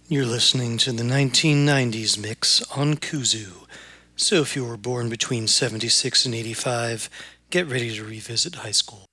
You're listening to the 1990s mix on Kuzu. So if you were born between 76 and 85, get ready to revisit high school.